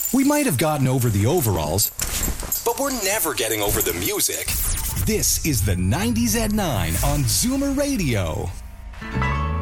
We might have gotten over the overalls, but we're never getting over the music. This is the 90s at 9 on Zoomer Radio.